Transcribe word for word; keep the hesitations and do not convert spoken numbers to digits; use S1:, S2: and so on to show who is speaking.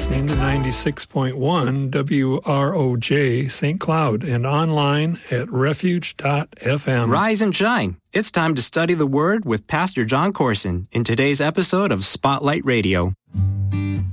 S1: listening to ninety-six point one W R O J Saint Cloud and online at refuge dot f m.
S2: Rise and shine. It's time to study the Word with Pastor John Corson in today's episode of Spotlight Radio.